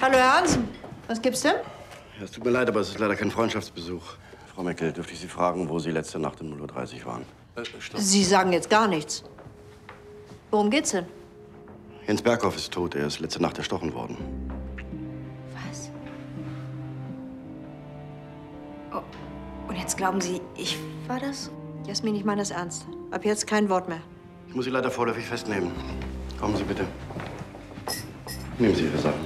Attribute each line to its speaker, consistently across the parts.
Speaker 1: Hallo, Herr Hansen. Was gibt's denn?
Speaker 2: Ja, es tut mir leid, aber es ist leider kein Freundschaftsbesuch. Frau Meckel, dürfte ich Sie fragen, wo Sie letzte Nacht um 0:30 Uhr waren?
Speaker 1: Sie sagen jetzt gar nichts. Worum geht's denn?
Speaker 2: Jens Berghoff ist tot. Er ist letzte Nacht erstochen worden.
Speaker 3: Was? Oh, und jetzt glauben Sie, ich war das?
Speaker 1: Jasmin, ich meine das ernst. Ab jetzt kein Wort mehr.
Speaker 2: Ich muss Sie leider vorläufig festnehmen. Kommen Sie bitte. Nehmen Sie Ihre Sachen.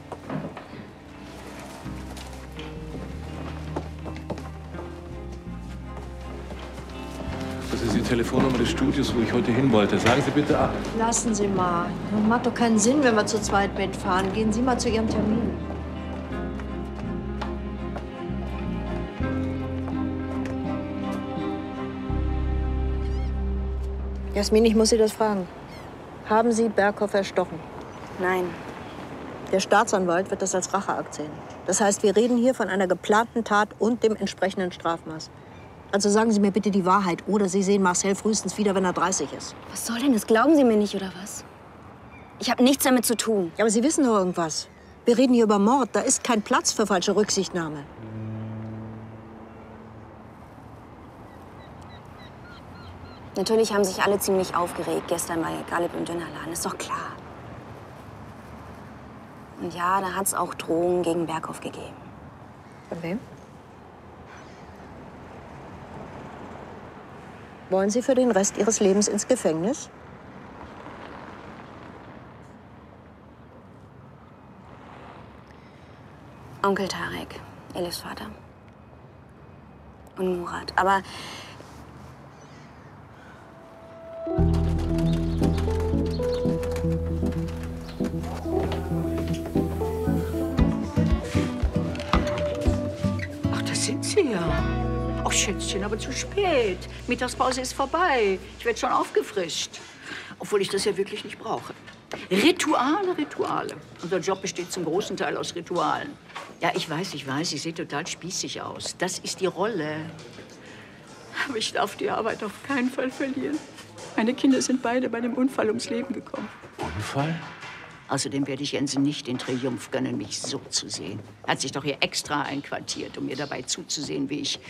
Speaker 4: Das ist die Telefonnummer des Studios, wo ich heute hin wollte. Sagen Sie bitte ab.
Speaker 1: Lassen Sie mal. Das macht doch keinen Sinn, wenn wir zu zweit mitfahren. Gehen Sie mal zu Ihrem Termin. Jasmin, ich muss Sie das fragen. Haben Sie Berghoff erstochen?
Speaker 3: Nein.
Speaker 1: Der Staatsanwalt wird das als Racheakt sehen. Das heißt, wir reden hier von einer geplanten Tat und dem entsprechenden Strafmaß. Also sagen Sie mir bitte die Wahrheit, oder Sie sehen Marcel frühestens wieder, wenn er 30 ist.
Speaker 3: Was soll denn das? Glauben Sie mir nicht, oder was? Ich habe nichts damit zu tun.
Speaker 1: Ja, aber Sie wissen doch irgendwas. Wir reden hier über Mord. Da ist kein Platz für falsche Rücksichtnahme.
Speaker 3: Natürlich haben sich alle ziemlich aufgeregt. Gestern war ja Gallup im Dönerladen, ist doch klar. Und ja, da hat es auch Drohungen gegen Berghoff gegeben.
Speaker 1: Von wem? Wollen Sie für den Rest Ihres Lebens ins Gefängnis?
Speaker 3: Onkel Tarek, Elifs Vater. Und Murat. Aber
Speaker 5: ach, da sind Sie ja. Ach, Schätzchen, aber zu spät. Mittagspause ist vorbei. Ich werde schon aufgefrischt. Obwohl ich das ja wirklich nicht brauche. Rituale, Rituale. Unser Job besteht zum großen Teil aus Ritualen. Ja, ich weiß, ich sehe total spießig aus. Das ist die Rolle. Aber ich darf die Arbeit auf keinen Fall verlieren. Meine Kinder sind beide bei dem Unfall ums Leben gekommen.
Speaker 4: Unfall?
Speaker 5: Außerdem werde ich Jensen nicht den Triumph gönnen, mich so zu sehen. Er hat sich doch hier extra einquartiert, um mir dabei zuzusehen, wie ich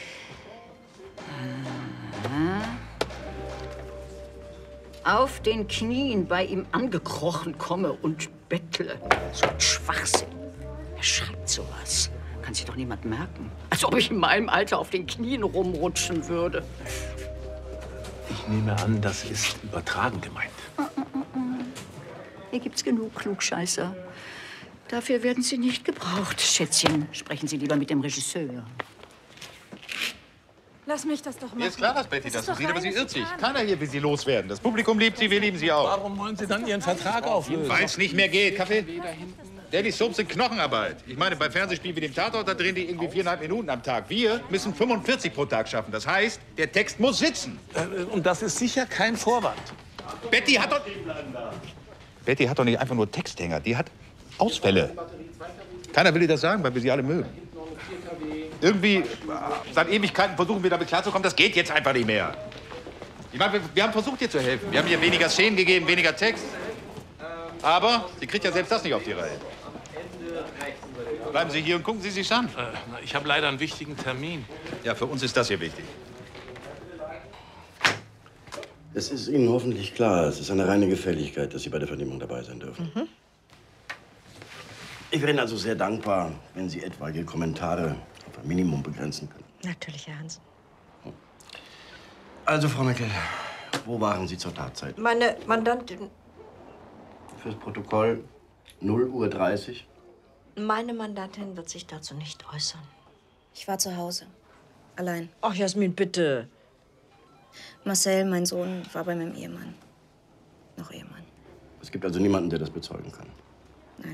Speaker 5: auf den Knien bei ihm angekrochen komme und bettle. So ein Schwachsinn. Wer schreibt sowas? Kann sich doch niemand merken. Als ob ich in meinem Alter auf den Knien rumrutschen würde.
Speaker 4: Ich nehme an, das ist übertragen gemeint.
Speaker 5: Hier gibt's genug Klugscheißer. Dafür werden Sie nicht gebraucht, Schätzchen. Sprechen Sie lieber mit dem Regisseur.
Speaker 3: lass mich das doch machen.
Speaker 6: Mir ist klar, dass Betty das so sieht, aber sie irrt sich.
Speaker 3: Schmarrn.
Speaker 6: Keiner hier will sie loswerden. Das Publikum liebt sie, wir lieben sie auch.
Speaker 4: Warum wollen Sie dann Ihren Vertrag auflösen?
Speaker 6: Weil es nicht mehr geht. Kaffee? Daily Soaps sind Knochenarbeit. Ich meine, bei Fernsehspielen wie dem Tatort, da drehen die irgendwie 4,5 Minuten am Tag. Wir müssen 45 pro Tag schaffen. Das heißt, der Text muss sitzen.
Speaker 4: Und das ist sicher kein Vorwand.
Speaker 6: Betty hat doch nicht einfach nur Texthänger. Die hat Ausfälle. Keiner will ihr das sagen, weil wir sie alle mögen. Irgendwie, seit Ewigkeiten versuchen wir damit klarzukommen, das geht jetzt einfach nicht mehr. Ich meine, wir haben versucht, ihr zu helfen. Wir haben ihr weniger Szenen gegeben, weniger Text. Aber sie kriegt ja selbst das nicht auf die Reihe. Bleiben Sie hier und gucken Sie sich's an.
Speaker 4: Ich habe leider einen wichtigen Termin.
Speaker 6: Ja, für uns ist das hier wichtig.
Speaker 2: Es ist Ihnen hoffentlich klar, es ist eine reine Gefälligkeit, dass Sie bei der Vernehmung dabei sein dürfen. Ich wäre Ihnen also sehr dankbar, wenn Sie etwaige Kommentare auf ein Minimum begrenzen können.
Speaker 1: Natürlich, Herr Hansen.
Speaker 2: Also, Frau Meckel, wo waren Sie zur Tatzeit?
Speaker 1: Meine Mandantin...
Speaker 2: Fürs Protokoll 0:30 Uhr.
Speaker 1: Meine Mandantin wird sich dazu nicht äußern.
Speaker 3: Ich war zu Hause. Allein.
Speaker 1: Ach, Jasmin, bitte.
Speaker 3: Marcel, mein Sohn, war bei meinem Ehemann. Noch Ehemann.
Speaker 2: Es gibt also niemanden, der das bezeugen kann.
Speaker 3: Nein.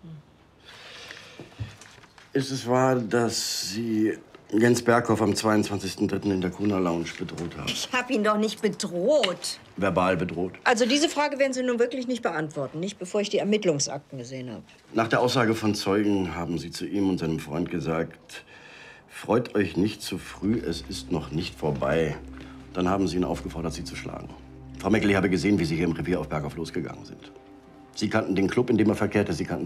Speaker 2: Ist es wahr, dass Sie Jens Berghoff am 22.03. in der Kuna Lounge bedroht haben?
Speaker 1: Ich habe ihn doch nicht bedroht.
Speaker 2: Verbal bedroht?
Speaker 1: Also diese Frage werden Sie nun wirklich nicht beantworten. Nicht, bevor ich die Ermittlungsakten gesehen habe.
Speaker 2: Nach der Aussage von Zeugen haben Sie zu ihm und seinem Freund gesagt, freut euch nicht zu früh, es ist noch nicht vorbei. Dann haben Sie ihn aufgefordert, Sie zu schlagen. Frau Meckel, ich habe gesehen, wie Sie hier im Revier auf Berghoff losgegangen sind. Sie kannten den Club, in dem er verkehrte, Sie kannten